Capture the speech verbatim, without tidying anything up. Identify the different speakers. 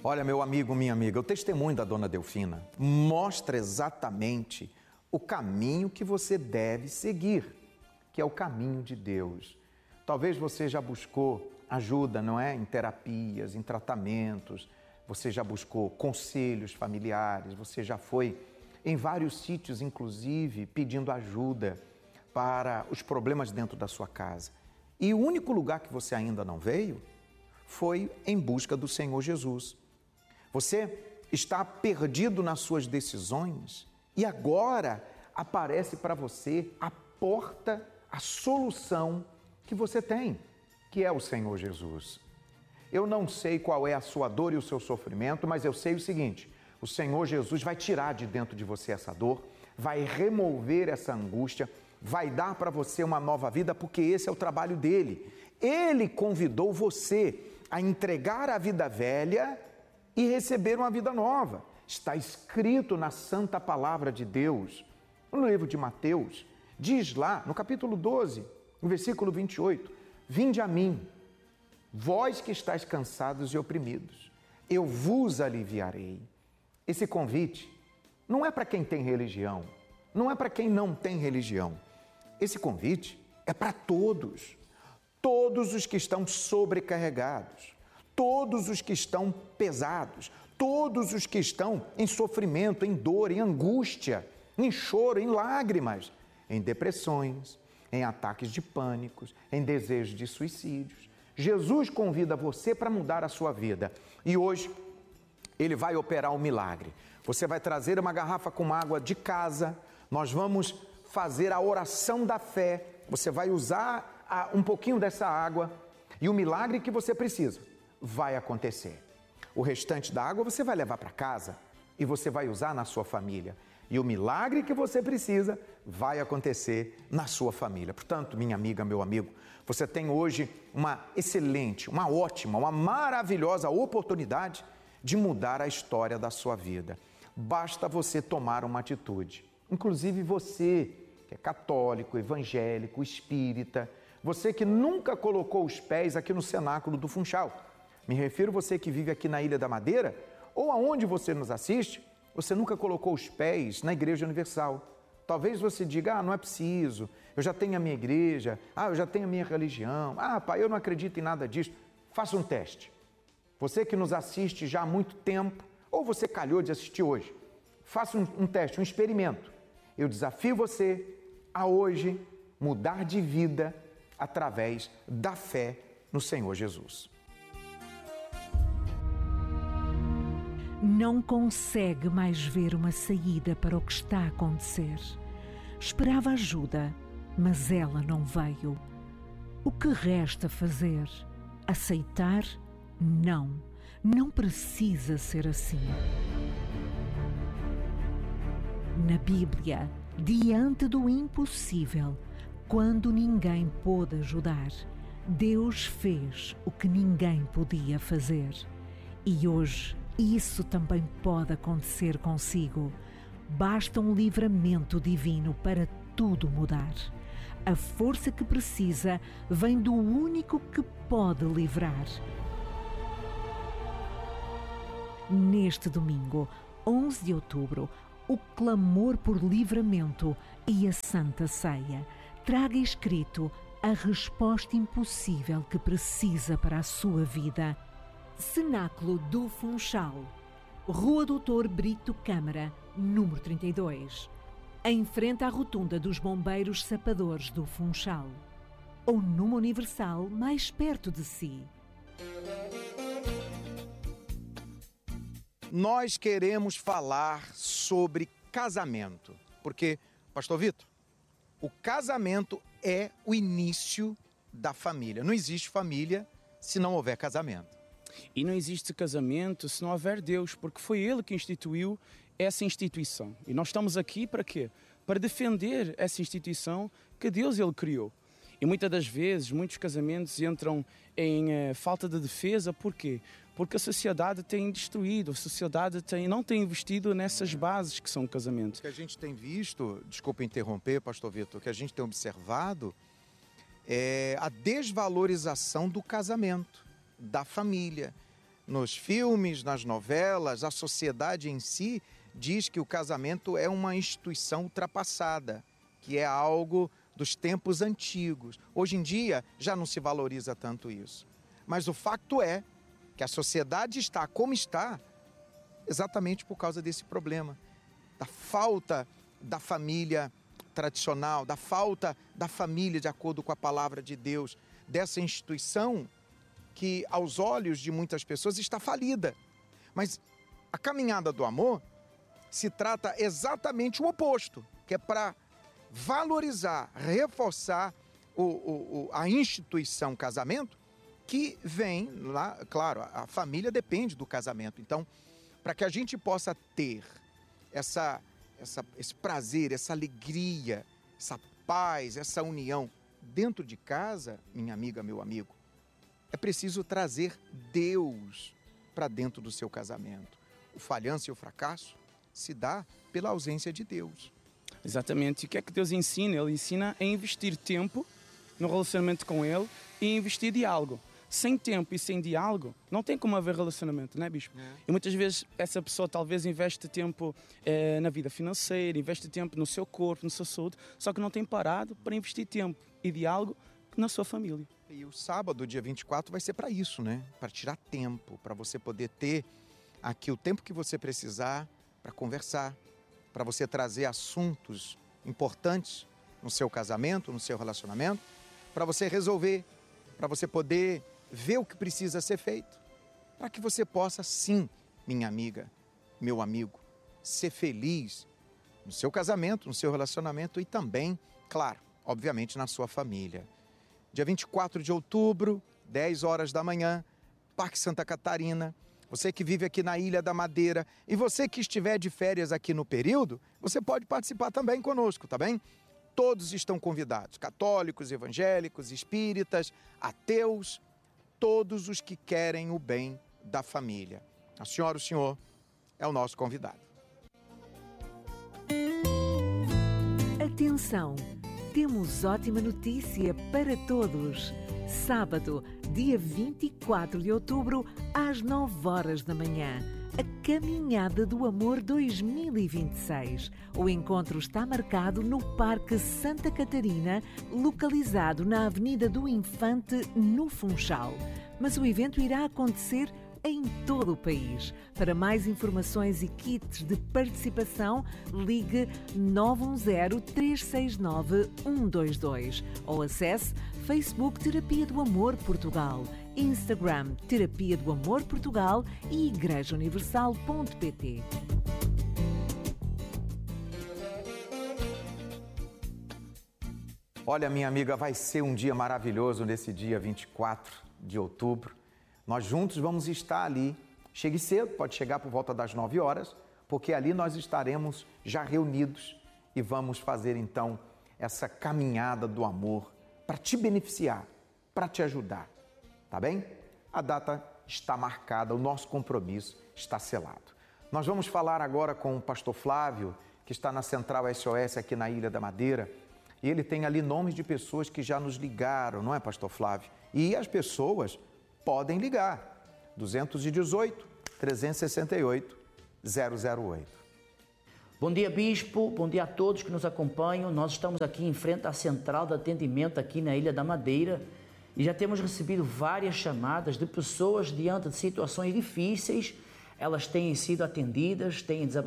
Speaker 1: Olha, meu amigo, minha amiga, o testemunho da dona Delfina mostra exatamente o caminho que você deve seguir, que é o caminho de Deus. Talvez você já buscou ajuda, não é? Em terapias, em tratamentos, você já buscou conselhos familiares, você já foi em vários sítios, inclusive, pedindo ajuda para os problemas dentro da sua casa. E o único lugar que você ainda não veio foi em busca do Senhor Jesus. Você está perdido nas suas decisões e agora aparece para você a porta, a solução que você tem, que é o Senhor Jesus. Eu não sei qual é a sua dor e o seu sofrimento, mas eu sei o seguinte: o Senhor Jesus vai tirar de dentro de você essa dor, vai remover essa angústia, vai dar para você uma nova vida, porque esse é o trabalho dele. Ele convidou você a entregar a vida velha e receber uma vida nova. Está escrito na Santa Palavra de Deus, no livro de Mateus, diz lá no capítulo doze, no versículo vinte e oito, vinde a mim, vós que estáis cansados e oprimidos, eu vos aliviarei. Esse convite não é para quem tem religião, não é para quem não tem religião. Esse convite é para todos, todos os que estão sobrecarregados, todos os que estão pesados, todos os que estão em sofrimento, em dor, em angústia, em choro, em lágrimas, em depressões, em ataques de pânicos, em desejos de suicídios. Jesus convida você para mudar a sua vida e hoje Ele vai operar um milagre. Você vai trazer uma garrafa com água de casa, nós vamos fazer a oração da fé, você vai usar a, um pouquinho dessa água e o milagre que você precisa vai acontecer. O restante da água você vai levar para casa e você vai usar na sua família. E o milagre que você precisa vai acontecer na sua família. Portanto, minha amiga, meu amigo, você tem hoje uma excelente, uma ótima, uma maravilhosa oportunidade de mudar a história da sua vida. Basta você tomar uma atitude. Inclusive você, que é católico, evangélico, espírita, você que nunca colocou os pés aqui no cenáculo do Funchal. Me refiro a você que vive aqui na Ilha da Madeira ou aonde você nos assiste, você nunca colocou os pés na Igreja Universal. Talvez você diga, ah, não é preciso, eu já tenho a minha igreja, ah, eu já tenho a minha religião, ah, pai, eu não acredito em nada disso. Faça um teste. Você que nos assiste já há muito tempo, ou você calhou de assistir hoje, faça um, um teste, um experimento. Eu desafio você a hoje mudar de vida através da fé no Senhor Jesus.
Speaker 2: Não consegue mais ver uma saída para o que está a acontecer. Esperava ajuda, mas ela não veio. O que resta fazer? Aceitar? Não, não precisa ser assim. Na Bíblia, diante do impossível, quando ninguém pôde ajudar, Deus fez o que ninguém podia fazer. E hoje, isso também pode acontecer consigo. Basta um livramento divino para tudo mudar. A força que precisa vem do único que pode livrar. Neste domingo, onze de outubro, o clamor por livramento e a Santa Ceia. Traga escrito a resposta impossível que precisa para a sua vida. Cenáculo do Funchal, Rua Doutor Brito Câmara, número trinta e dois, em frente à rotunda dos Bombeiros Sapadores do Funchal, ou numa Universal mais perto de si.
Speaker 1: Nós queremos falar sobre casamento, porque, Pastor Vitor, o casamento é o início da família. Não existe família se não houver casamento.
Speaker 3: E não existe casamento se não houver Deus, porque foi Ele que instituiu essa instituição. E nós estamos aqui para quê? Para defender essa instituição que Deus Ele criou. E muitas das vezes, muitos casamentos entram em uh, falta de defesa. Por quê? Porque a sociedade tem destruído, a sociedade tem, não tem investido nessas bases que são o casamento.
Speaker 1: O que a gente tem visto, desculpa interromper, Pastor Vitor, o que a gente tem observado é a desvalorização do casamento, da família. nos filmes, nas novelas, a sociedade em si diz que o casamento é uma instituição ultrapassada, que é algo dos tempos antigos. Hoje em dia já não se valoriza tanto isso. Mas o fato é que a sociedade está como está exatamente por causa desse problema, da falta da família tradicional, da falta da família de acordo com a palavra de Deus, dessa instituição que aos olhos de muitas pessoas está falida. Mas a caminhada do amor se trata exatamente o oposto, que é para valorizar, reforçar o, o, a instituição casamento, que vem lá, claro, a família depende do casamento. Então, para que a gente possa ter essa, essa, esse prazer, essa alegria, essa paz, essa união dentro de casa, minha amiga, meu amigo, é preciso trazer Deus para dentro do seu casamento. O falhanço e o fracasso se dá pela ausência de Deus.
Speaker 3: Exatamente. E o que é que Deus ensina? Ele ensina a investir tempo no relacionamento com Ele e investir diálogo. Sem tempo e sem diálogo, não tem como haver relacionamento, não é, Bispo? É. E muitas vezes essa pessoa talvez investe tempo eh, na vida financeira, investe tempo no seu corpo, na sua saúde, só que não tem parado para investir tempo e diálogo na sua família.
Speaker 1: E o sábado, dia vinte e quatro, vai ser para isso, né? Para tirar tempo, para você poder ter aqui o tempo que você precisar para conversar, para você trazer assuntos importantes no seu casamento, no seu relacionamento, para você resolver, para você poder ver o que precisa ser feito, para que você possa, sim, minha amiga, meu amigo, ser feliz no seu casamento, no seu relacionamento e também, claro, obviamente, na sua família. Dia vinte e quatro de outubro, dez horas da manhã, Parque Santa Catarina. Você que vive aqui na Ilha da Madeira e você que estiver de férias aqui no período, você pode participar também conosco, tá bem? Todos estão convidados, católicos, evangélicos, espíritas, ateus, todos os que querem o bem da família. A senhora, o senhor, é o nosso convidado.
Speaker 2: Atenção! Temos ótima notícia para todos. Sábado, dia vinte e quatro de outubro, às nove horas da manhã. A Caminhada do Amor dois mil e vinte e seis. O encontro está marcado no Parque Santa Catarina, localizado na Avenida do Infante, no Funchal. Mas o evento irá acontecer em todo o país. Para mais informações e kits de participação, ligue nove um zero, três seis nove, um dois dois ou acesse Facebook Terapia do Amor Portugal, Instagram Terapia do Amor Portugal e igreja universal ponto pt.
Speaker 1: Olha, minha amiga, vai ser um dia maravilhoso nesse dia vinte e quatro de outubro. Nós juntos vamos estar ali. Chegue cedo, pode chegar por volta das nove horas, porque ali nós estaremos já reunidos e vamos fazer então essa caminhada do amor para te beneficiar, para te ajudar, tá bem? A data está marcada, o nosso compromisso está selado. Nós vamos falar agora com o pastor Flávio, que está na Central S O S aqui na Ilha da Madeira, e ele tem ali nomes de pessoas que já nos ligaram, não é, pastor Flávio? E as pessoas podem ligar, dois um oito, três seis oito, zero zero oito.
Speaker 4: Bom dia, Bispo, bom dia a todos que nos acompanham. Nós estamos aqui em frente à central de atendimento aqui na Ilha da Madeira e já temos recebido várias chamadas de pessoas diante de situações difíceis. Elas têm sido atendidas, têm desabafado